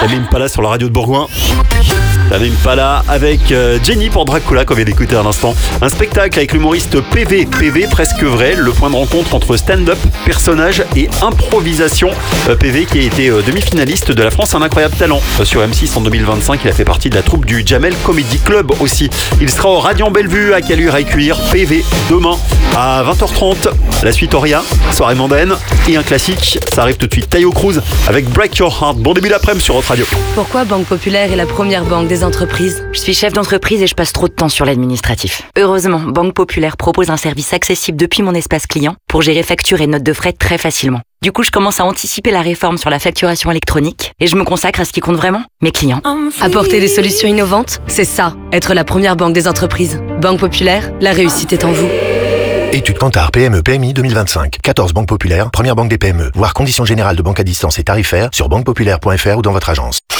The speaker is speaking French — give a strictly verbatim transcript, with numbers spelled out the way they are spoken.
Tame Impala sur la radio de Bourgoin. Tame Impala avec euh, Jenny pour Dracula qu'on vient d'écouter à l'instant. Un spectacle avec l'humoriste P V. P V presque vrai, le point de rencontre entre stand-up, personnage et improvisation. Euh, P V qui a été euh, demi-finaliste de la France Un Incroyable Talent euh, sur M six en deux mille vingt-cinq. Il a fait partie de la troupe du Jamel Comedy Club aussi. Il sera au Radiant Bellevue à Calure et Cuire. P V demain à vingt heures trente. La suite Auria, soirée mondaine et un classique. Ça arrive tout de suite. Tayo Cruz avec Break Your Heart. Bon début d'après-midi sur votre radio. Pourquoi Banque Populaire est la première banque des entreprises? Je suis chef d'entreprise et je passe trop de temps sur l'administratif. Heureusement, Banque Populaire propose un service accessible depuis mon espace client pour gérer factures et notes de frais très facilement. Du coup, je commence à anticiper la réforme sur la facturation électronique et je me consacre à ce qui compte vraiment, mes clients. Apporter des solutions innovantes, c'est ça, être la première banque des entreprises. Banque Populaire, la réussite est en vous. Étude Kantar P M E P M I deux mille vingt-cinq. quatorze banques populaires, première banque des P M E. Voir conditions générales de banque à distance et tarifaires sur banque populaire point f r ou dans votre agence.